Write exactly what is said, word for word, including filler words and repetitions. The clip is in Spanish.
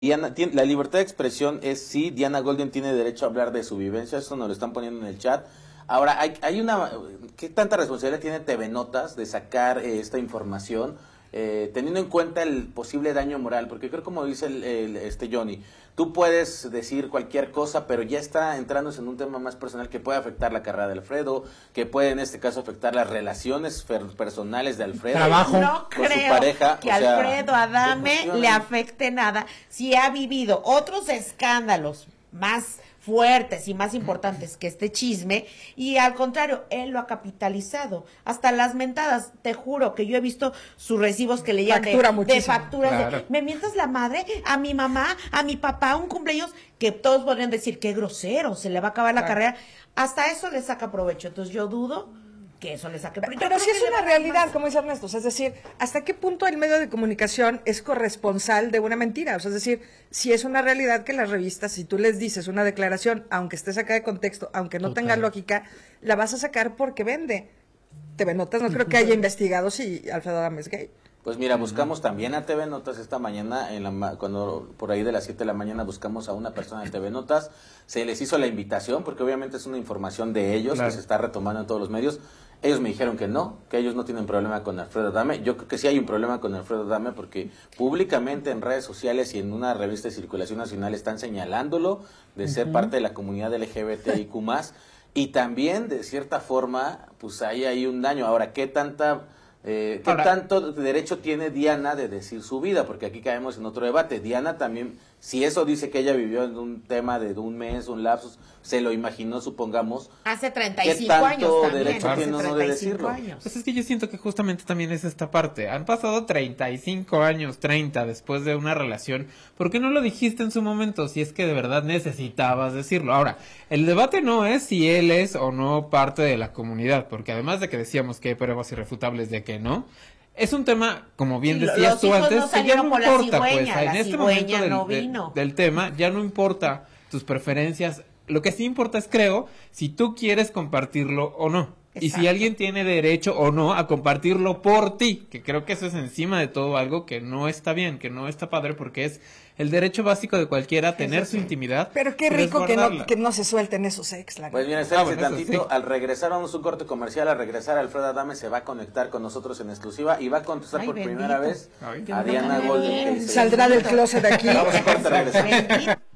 Diana, tiene, la libertad de expresión es sí, Diana Golden tiene derecho a hablar de su vivencia, eso nos lo están poniendo en el chat. Ahora, hay, hay una, ¿qué tanta responsabilidad tiene T V Notas de sacar eh, esta información, eh, teniendo en cuenta el posible daño moral? Porque creo, como dice el, el, este Johnny, tú puedes decir cualquier cosa, pero ya está entrándose en un tema más personal que puede afectar la carrera de Alfredo, que puede en este caso afectar las relaciones personales de Alfredo. Trabajo. No con creo su pareja, que o sea, Alfredo Adame le afecte nada si ha vivido otros escándalos más fuertes y más importantes que este chisme, y al contrario, él lo ha capitalizado, hasta las mentadas. Te juro que yo he visto sus recibos que le llegan de, de facturas, claro. de, me mientas la madre a mi mamá, a mi papá, un cumpleaños, que todos podrían decir, qué grosero, se le va a acabar la claro. carrera, hasta eso le saca provecho. Entonces yo dudo que eso le saque provecho. Pero sí es una realidad, más. Como dice Ernesto, o sea, es decir, ¿hasta qué punto el medio de comunicación es corresponsal de una mentira? O sea, es decir, si es una realidad que las revistas, si tú les dices una declaración, aunque esté sacada de contexto, aunque no Total. tenga lógica, la vas a sacar porque vende. T V Notas no creo que haya investigado si Alfredo Adame es gay. Pues mira, buscamos también a T V Notas esta mañana, en la, cuando por ahí de las siete de la mañana buscamos a una persona de T V Notas, se les hizo la invitación, porque obviamente es una información de ellos, claro. que se está retomando en todos los medios. Ellos me dijeron que no, que ellos no tienen problema con Alfredo Adame. Yo creo que sí hay un problema con Alfredo Adame, porque públicamente en redes sociales y en una revista de circulación nacional están señalándolo de ser uh-huh. parte de la comunidad L G B T I Q más, y también de cierta forma pues hay ahí un daño. Ahora, ¿qué tanta... Eh, ¿Qué Ahora, tanto derecho tiene Diana de decir su vida? Porque aquí caemos en otro debate. Diana también, si eso dice que ella vivió en un tema de un mes, un lapsus, se lo imaginó, supongamos. Hace treinta y cinco años ¿Qué tanto también, derecho tiene uno de decirlo? Años. Pues es que yo siento que justamente también es esta parte. Han pasado treinta y cinco años, treinta, después de una relación. ¿Por qué no lo dijiste en su momento si es que de verdad necesitabas decirlo? Ahora, el debate no es si él es o no parte de la comunidad, porque además de que decíamos que hay pruebas irrefutables de que no, es un tema, como bien sí, decías tú antes, no que ya no importa, pues en este momento del, no de, del tema ya no importa tus preferencias, lo que sí importa es, creo, si tú quieres compartirlo o no. Exacto. Y si alguien tiene derecho o no a compartirlo por ti, que creo que eso es encima de todo algo que no está bien, que no está padre, porque es el derecho básico de cualquiera a tener su intimidad. Pero qué rico que no, que no se suelten esos ex, la Pues bien, espérense ah, bueno, tantito, sí. Al regresar, vamos a un corte comercial, al regresar Alfredo Adame se va a conectar con nosotros en exclusiva y va a contestar Ay, por bendito. primera vez Ay, a Diana Golden. Saldrá del closet de aquí. Vamos a corte, regresar.